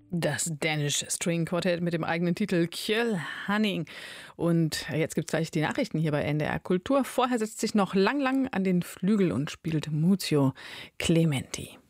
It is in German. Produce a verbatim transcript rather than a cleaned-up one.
Das Danish String Quartet mit dem eigenen Titel Kjell Hanning. Und jetzt gibt es gleich die Nachrichten hier bei N D R Kultur. Vorher setzt sich noch Lang Lang an den Flügel und spielt Muzio Clementi.